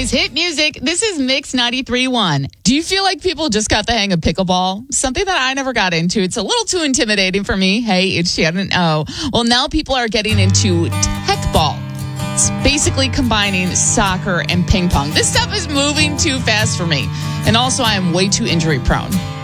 Illinois' hit music. This is Mix 93.1. Do you feel like people just got the hang of pickleball? Something that I never got into. It's a little too intimidating for me. Hey, it's Shannon O. Well, now people are getting into tech ball. It's basically combining soccer and ping pong. This stuff is moving too fast for me. And also, I am way too injury prone.